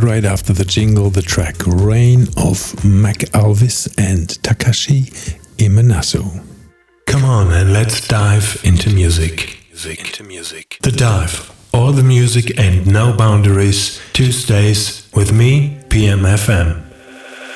And right after the jingle, the track Rain of Mac Alvis and Takashi Imanasu. Come on and let's dive into music. The Dive. All the music and no boundaries. Tuesdays with me, PMFM.